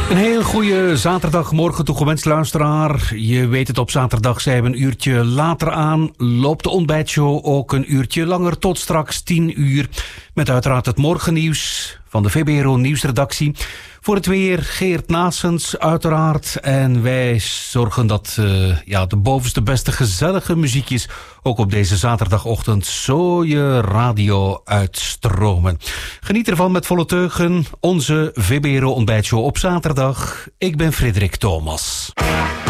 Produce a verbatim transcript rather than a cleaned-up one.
Een heel goede zaterdagmorgen toegewenst, luisteraar. Je weet het, op zaterdag zijn we een uurtje later aan. Loopt de ontbijtshow ook een uurtje langer, tot straks tien uur. Met uiteraard het morgennieuws van de V B R O Nieuwsredactie. Voor het weer Geert Naessens uiteraard. En wij zorgen dat uh, ja, de bovenste beste gezellige muziekjes ook op deze zaterdagochtend zo je radio uitstromen. Geniet ervan met volle teugen. Onze V B R O ontbijtshow op zaterdag. Ik ben Frederik Thomas.